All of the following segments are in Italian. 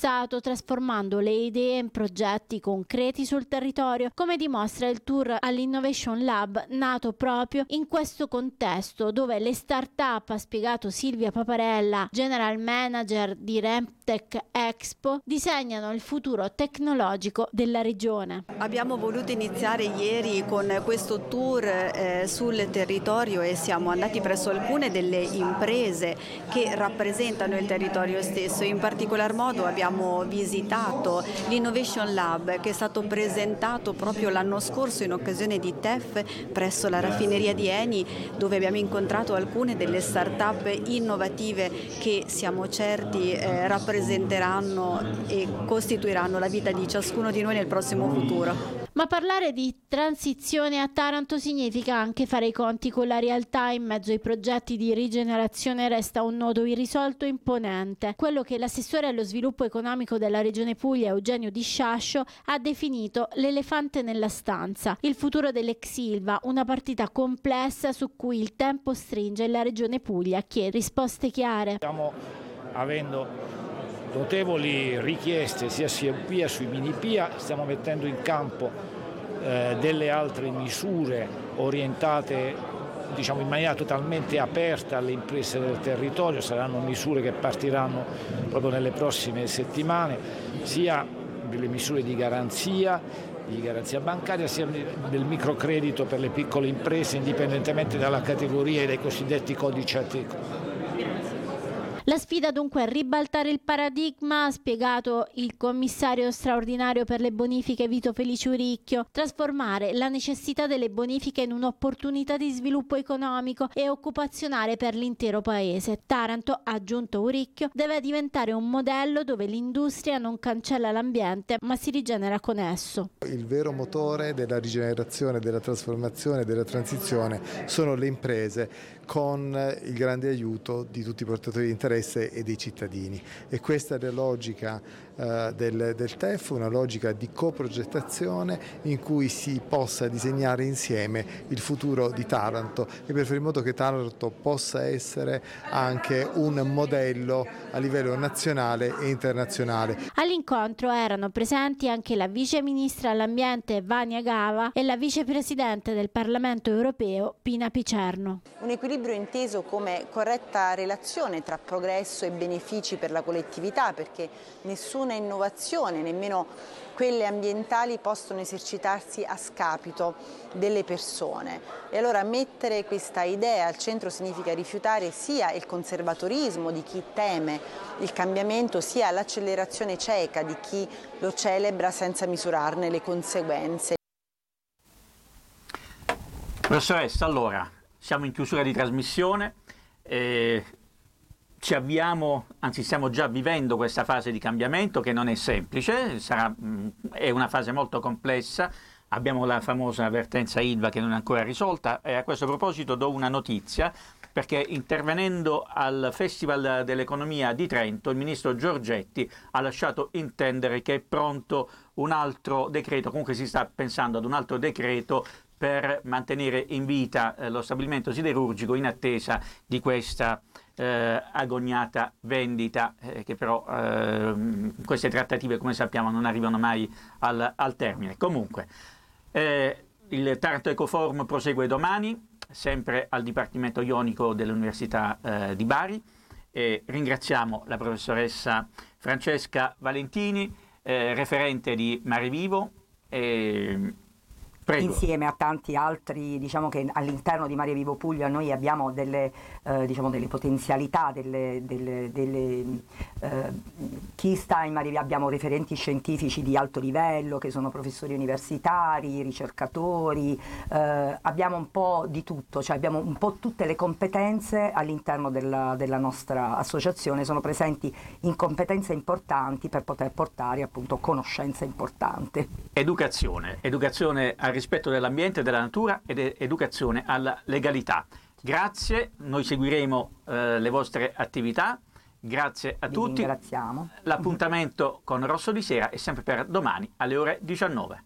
passato, trasformando le idee in progetti concreti sul territorio, come dimostra il tour all'Innovation Lab nato proprio in questo contesto, dove le start-up, ha spiegato Silvia Paparella, general manager di Remtech Expo, disegnano il futuro tecnologico della regione. Abbiamo voluto iniziare ieri con questo tour sul territorio e siamo andati presso alcune delle imprese che rappresentano il territorio stesso. In particolar modo abbiamo visitato l'Innovation Lab, che è stato presentato proprio l'anno scorso in occasione di TEF presso la raffineria di Eni, dove abbiamo incontrato alcune delle start-up innovative che siamo certi rappresenteranno e costituiranno la vita di ciascuno di noi nel prossimo futuro. Ma parlare di transizione a Taranto significa anche fare i conti con la realtà. In mezzo ai progetti di rigenerazione resta un nodo irrisolto imponente, quello che l'assessore allo sviluppo economico della Regione Puglia, Eugenio Di Sciascio, ha definito l'elefante nella stanza, il futuro dell'ex Ilva, una partita complessa su cui il tempo stringe e la Regione Puglia chiede risposte chiare. Stiamo avendo notevoli richieste sia PIA sui mini PIA, stiamo mettendo in campo delle altre misure orientate in maniera totalmente aperta alle imprese del territorio. Saranno misure che partiranno proprio nelle prossime settimane, sia delle misure di garanzia bancaria, sia del microcredito per le piccole imprese indipendentemente dalla categoria e dai cosiddetti codici Ateco. La sfida dunque è ribaltare il paradigma, ha spiegato il commissario straordinario per le bonifiche Vito Felice Uricchio, trasformare la necessità delle bonifiche in un'opportunità di sviluppo economico e occupazionale per l'intero paese. Taranto, ha aggiunto Uricchio, deve diventare un modello dove l'industria non cancella l'ambiente ma si rigenera con esso. Il vero motore della rigenerazione, della trasformazione, della transizione sono le imprese, con il grande aiuto di tutti i portatori di interesse e dei cittadini, e questa è la logica del TEF, una logica di coprogettazione in cui si possa disegnare insieme il futuro di Taranto e per fare in modo che Taranto possa essere anche un modello a livello nazionale e internazionale. All'incontro erano presenti anche la vice ministra all'ambiente Vania Gava e la vicepresidente del Parlamento europeo Pina Picerno. Un equilibrio inteso come corretta relazione tra progresso e benefici per la collettività, perché nessuna innovazione, nemmeno quelle ambientali, possono esercitarsi a scapito delle persone. E allora mettere questa idea al centro significa rifiutare sia il conservatorismo di chi teme il cambiamento, sia l'accelerazione cieca di chi lo celebra senza misurarne le conseguenze. Professoressa, allora, siamo in chiusura di trasmissione, ci avviamo, anzi stiamo già vivendo questa fase di cambiamento che non è semplice, è una fase molto complessa. Abbiamo la famosa vertenza Ilva che non è ancora risolta, e a questo proposito do una notizia, perché intervenendo al Festival dell'Economia di Trento il ministro Giorgetti ha lasciato intendere che è pronto un altro decreto, comunque si sta pensando ad un altro decreto per mantenere in vita lo stabilimento siderurgico in attesa di questa agognata vendita, che però queste trattative, come sappiamo, non arrivano mai al termine. Comunque il Taranto Ecoforum prosegue domani, sempre al Dipartimento Ionico dell'Università di Bari. Ringraziamo la professoressa Francesca Valentini, referente di Mare Vivo. Prego. Insieme a tanti altri, diciamo che all'interno di Mare Vivo Puglia noi abbiamo delle potenzialità, chi sta in Mare Vivo, abbiamo referenti scientifici di alto livello che sono professori universitari, ricercatori, abbiamo un po' di tutto, cioè abbiamo un po' tutte le competenze all'interno della nostra associazione, sono presenti in competenze importanti per poter portare appunto conoscenza importante. Educazione al rispetto dell'ambiente e della natura ed educazione alla legalità. Grazie, noi seguiremo le vostre attività. Grazie a tutti. Ringraziamo. L'appuntamento con Rosso di Sera è sempre per domani alle ore 19.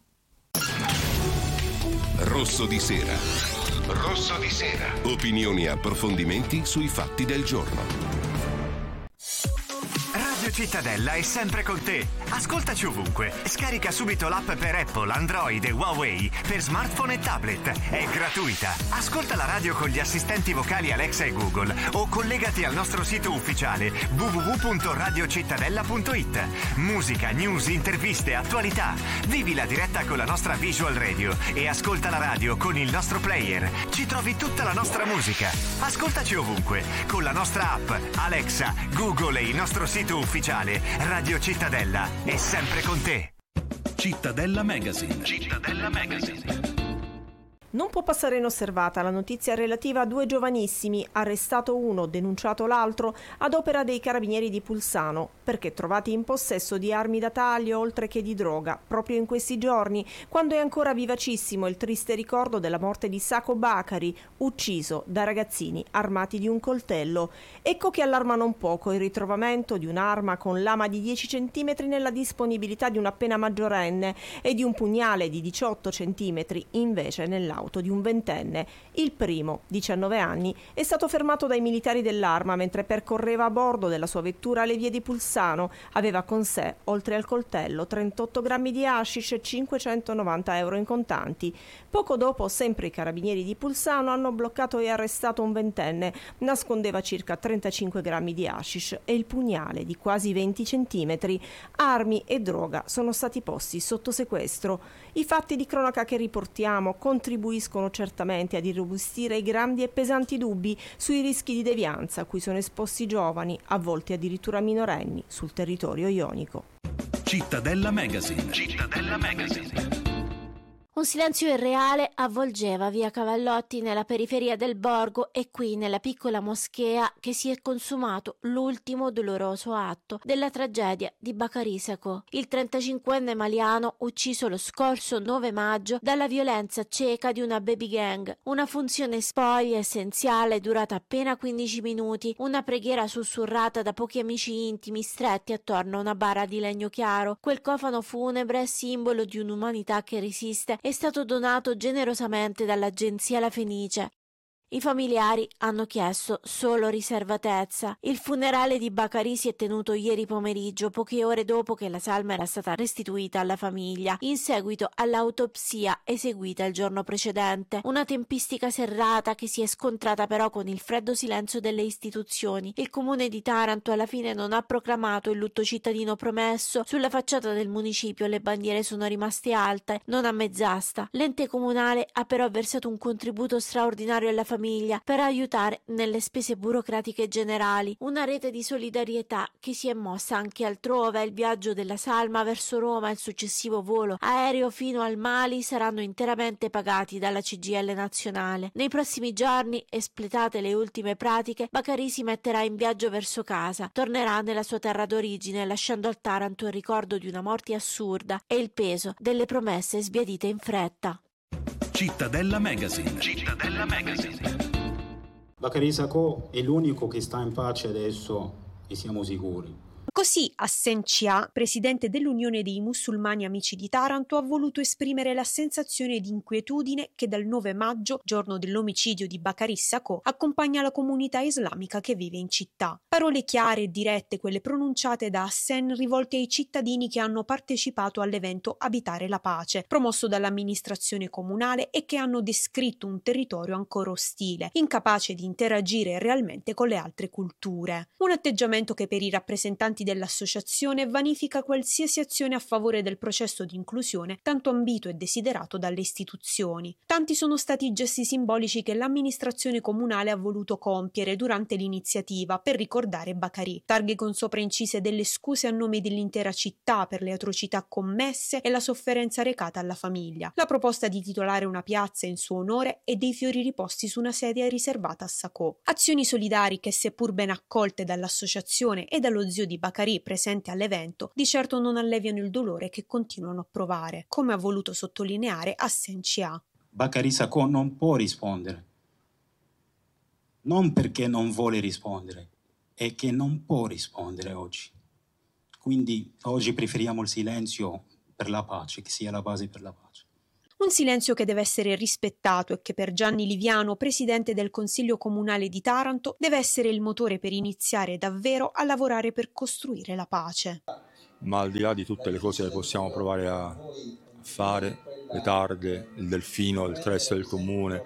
Rosso di Sera. Rosso di Sera. Opinioni e approfondimenti sui fatti del giorno. Radio Cittadella è sempre con te. Ascoltaci ovunque. Scarica subito l'app per Apple, Android e Huawei per smartphone e tablet. È gratuita. Ascolta la radio con gli assistenti vocali Alexa e Google o collegati al nostro sito ufficiale www.radiocittadella.it. Musica, news, interviste, attualità. Vivi la diretta con la nostra Visual Radio e ascolta la radio con il nostro player. Ci trovi tutta la nostra musica. Ascoltaci ovunque con la nostra app, Alexa, Google e il nostro sito ufficiale. Radio Cittadella è sempre con te. Cittadella Magazine. Cittadella Magazine. Non può passare inosservata la notizia relativa a 2 giovanissimi, arrestato uno, denunciato l'altro, ad opera dei carabinieri di Pulsano, perché trovati in possesso di armi da taglio oltre che di droga, proprio in questi giorni, quando è ancora vivacissimo il triste ricordo della morte di Sako Bakari, ucciso da ragazzini armati di un coltello. Ecco che allarma non poco il ritrovamento di un'arma con lama di 10 cm nella disponibilità di un appena maggiorenne e di un pugnale di 18 cm invece nell'auto di un ventenne. Il primo, 19 anni, è stato fermato dai militari dell'Arma mentre percorreva a bordo della sua vettura le vie di Pulsano. Aveva con sé, oltre al coltello, 38 grammi di hashish e 590 euro in contanti. Poco dopo, sempre i carabinieri di Pulsano hanno bloccato e arrestato un ventenne. Nascondeva circa 35 grammi di hashish e il pugnale di quasi 20 centimetri. Armi e droga sono stati posti sotto sequestro. I fatti di cronaca che riportiamo contribuiscono certamente ad irrobustire i grandi e pesanti dubbi sui rischi di devianza a cui sono esposti giovani, a volte addirittura minorenni, sul territorio ionico. Cittadella Magazine. Cittadella Magazine. Un silenzio irreale avvolgeva via Cavallotti nella periferia del borgo e qui nella piccola moschea che si è consumato l'ultimo doloroso atto della tragedia di Bakary Sako, il 35enne maliano ucciso lo scorso 9 maggio dalla violenza cieca di una baby gang, una funzione spoglia essenziale durata appena 15 minuti, una preghiera sussurrata da pochi amici intimi stretti attorno a una bara di legno chiaro. Quel cofano funebre, simbolo di un'umanità che resiste, è stato donato generosamente dall'agenzia La Fenice. I familiari hanno chiesto solo riservatezza. Il funerale di Bakary si è tenuto ieri pomeriggio, poche ore dopo che la salma era stata restituita alla famiglia, in seguito all'autopsia eseguita il giorno precedente. Una tempistica serrata che si è scontrata però con il freddo silenzio delle istituzioni. Il comune di Taranto alla fine non ha proclamato il lutto cittadino promesso. Sulla facciata del municipio le bandiere sono rimaste alte, non a mezz'asta. L'ente comunale ha però versato un contributo straordinario alla famiglia per aiutare nelle spese burocratiche generali, una rete di solidarietà che si è mossa anche altrove. Il viaggio della salma verso Roma e il successivo volo aereo fino al Mali saranno interamente pagati dalla CGIL nazionale. Nei prossimi giorni, espletate le ultime pratiche, Bakary si metterà in viaggio verso casa, tornerà nella sua terra d'origine lasciando al Taranto il ricordo di una morte assurda e il peso delle promesse sbiadite in fretta. Cittadella Magazine. Cittadella Magazine. Bakary Sako è l'unico che sta in pace adesso e siamo sicuri. Così Hassan Chia, presidente dell'Unione dei Musulmani Amici di Taranto, ha voluto esprimere la sensazione di inquietudine che dal 9 maggio, giorno dell'omicidio di Bakary Sako, accompagna la comunità islamica che vive in città. Parole chiare e dirette, quelle pronunciate da Hassan, rivolte ai cittadini che hanno partecipato all'evento Abitare la Pace, promosso dall'amministrazione comunale e che hanno descritto un territorio ancora ostile, incapace di interagire realmente con le altre culture. Un atteggiamento che per i rappresentanti dell'associazione vanifica qualsiasi azione a favore del processo di inclusione tanto ambito e desiderato dalle istituzioni. Tanti sono stati i gesti simbolici che l'amministrazione comunale ha voluto compiere durante l'iniziativa per ricordare Bakary. Targhe con sopra incise delle scuse a nome dell'intera città per le atrocità commesse e la sofferenza recata alla famiglia. La proposta di titolare una piazza in suo onore e dei fiori riposti su una sedia riservata a Sako. Azioni solidarie che, seppur ben accolte dall'associazione e dallo zio di Bakary presente all'evento, di certo non alleviano il dolore che continuano a provare, come ha voluto sottolineare Hassan Chia. Bakary Sako non può rispondere, non perché non vuole rispondere, è che non può rispondere oggi. Quindi oggi preferiamo il silenzio per la pace, che sia la base per la pace. Un silenzio che deve essere rispettato e che per Gianni Liviano, presidente del Consiglio Comunale di Taranto, deve essere il motore per iniziare davvero a lavorare per costruire la pace. Ma al di là di tutte le cose che possiamo provare a fare, le targhe, il delfino, il resto del comune,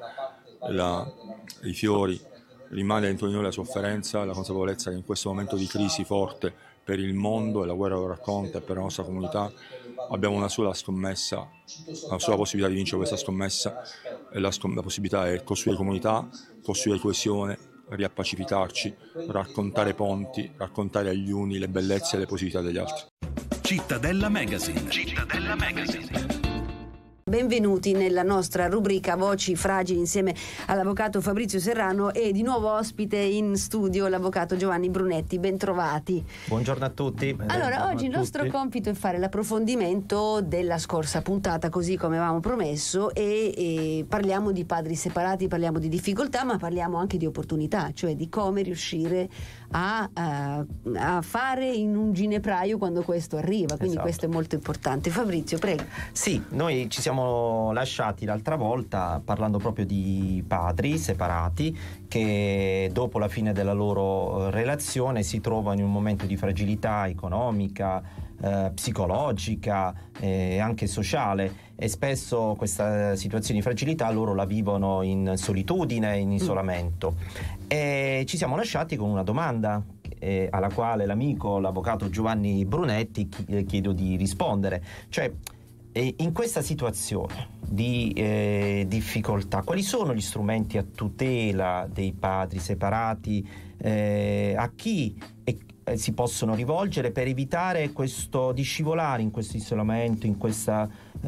i fiori, rimane dentro di noi la sofferenza, la consapevolezza che in questo momento di crisi forte per il mondo, e la guerra lo racconta, e per la nostra comunità abbiamo una sola scommessa, una sola possibilità di vincere questa scommessa, e la possibilità è costruire comunità, costruire coesione, riappacificarci, raccontare ponti, raccontare agli uni le bellezze e le positività degli altri. Cittadella Magazine. Cittadella Magazine. Benvenuti nella nostra rubrica Voci Fragili insieme all'avvocato Fabrizio Serrano e di nuovo ospite in studio l'avvocato Giovanni Brunetti. Bentrovati. Buongiorno a tutti. Allora, oggi il nostro compito è fare l'approfondimento della scorsa puntata, così come avevamo promesso, e parliamo di padri separati, parliamo di difficoltà, ma parliamo anche di opportunità, cioè di come riuscire a fare in un ginepraio quando questo arriva, quindi questo è molto importante. Fabrizio, prego. Sì, noi ci siamo lasciati l'altra volta parlando proprio di padri separati che dopo la fine della loro relazione si trovano in un momento di fragilità economica, psicologica e anche sociale, e spesso questa situazione di fragilità loro la vivono in solitudine, in isolamento. E ci siamo lasciati con una domanda alla quale l'amico, l'avvocato Giovanni Brunetti, chiedo di rispondere, cioè in questa situazione di difficoltà quali sono gli strumenti a tutela dei padri separati, a chi si possono rivolgere per evitare di scivolare in questo isolamento, in questa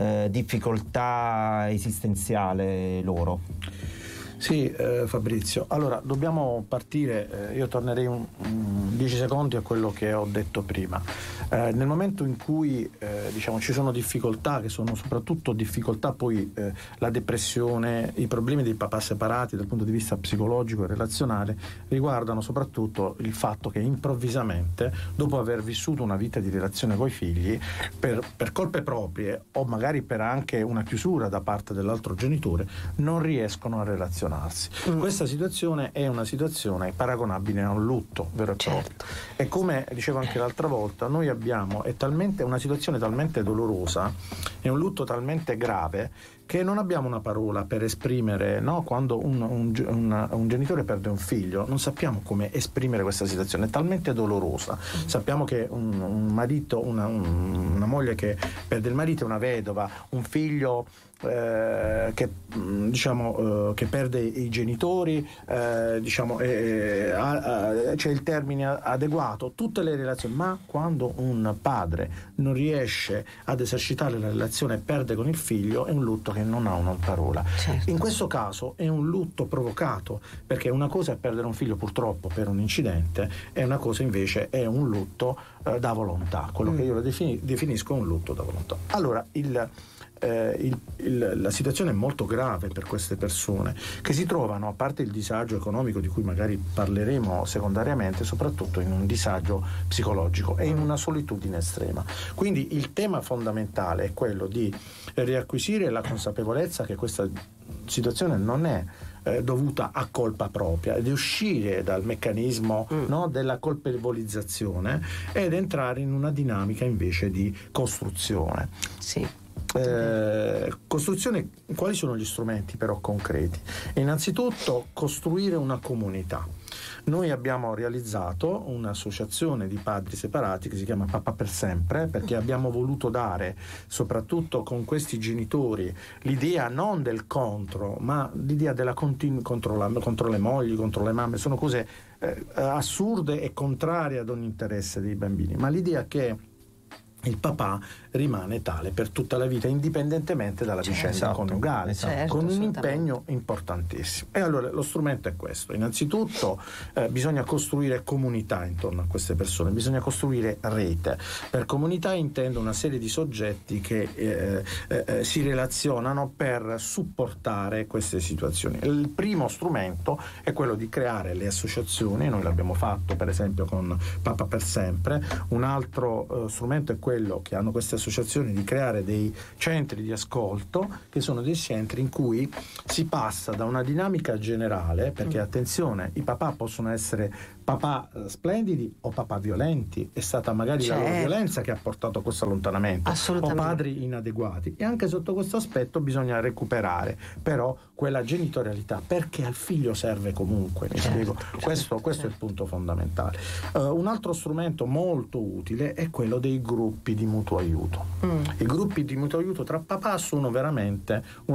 difficoltà esistenziale loro? Sì, Fabrizio, allora dobbiamo partire, io tornerei 10 secondi a quello che ho detto prima. Nel momento in cui ci sono difficoltà, che sono soprattutto difficoltà poi la depressione, i problemi dei papà separati dal punto di vista psicologico e relazionale riguardano soprattutto il fatto che improvvisamente, dopo aver vissuto una vita di relazione coi figli, per colpe proprie o magari per anche una chiusura da parte dell'altro genitore, non riescono a relazionarsi. Questa situazione è una situazione paragonabile a un lutto vero e proprio. E come dicevo anche l'altra volta, noi abbiamo una situazione talmente dolorosa e un lutto talmente grave che non abbiamo una parola per esprimere, no? Quando un genitore perde un figlio non sappiamo come esprimere questa situazione, è talmente dolorosa. Sappiamo che un marito, una moglie che perde il marito, una vedova, un figlio che perde i genitori, c'è il termine adeguato, tutte le relazioni, ma quando un padre non riesce ad esercitare la relazione e perde con il figlio, è un lutto che non ha una parola. In questo caso è un lutto provocato, perché una cosa è perdere un figlio purtroppo per un incidente, e una cosa invece è un lutto da volontà, quello che io lo definisco un lutto da volontà. Allora la situazione è molto grave per queste persone, che si trovano, a parte il disagio economico di cui magari parleremo secondariamente, soprattutto in un disagio psicologico e in una solitudine estrema. Quindi il tema fondamentale è quello di riacquisire la consapevolezza che questa situazione non è dovuta a colpa propria, di uscire dal meccanismo della colpevolizzazione ed entrare in una dinamica invece di costruzione. Costruzione, quali sono gli strumenti però concreti? Innanzitutto costruire una comunità. Noi abbiamo realizzato un'associazione di padri separati che si chiama Papà per Sempre, perché abbiamo voluto dare, soprattutto con questi genitori, l'idea non del contro, ma l'idea della contro le mogli, contro le mamme. Sono cose assurde e contrarie ad ogni interesse dei bambini, ma l'idea che il papà rimane tale per tutta la vita, indipendentemente dalla vicenda coniugale, con un impegno importantissimo. E allora lo strumento è questo: innanzitutto bisogna costruire comunità intorno a queste persone, bisogna costruire rete. Per comunità intendo una serie di soggetti che si relazionano per supportare queste situazioni. Il primo strumento è quello di creare le associazioni, noi l'abbiamo fatto per esempio con Papà per Sempre. Un altro strumento è quello che hanno queste associazioni associazioni di creare dei centri di ascolto, che sono dei centri in cui si passa da una dinamica generale, perché attenzione, i papà possono essere papà splendidi o papà violenti, è stata magari la loro violenza che ha portato a questo allontanamento, o padri inadeguati, e anche sotto questo aspetto bisogna recuperare però quella genitorialità, perché al figlio serve comunque, mi spiego. Questo è il punto fondamentale. Un altro strumento molto utile è quello dei gruppi di mutuo aiuto. I gruppi di mutuo aiuto tra papà sono veramente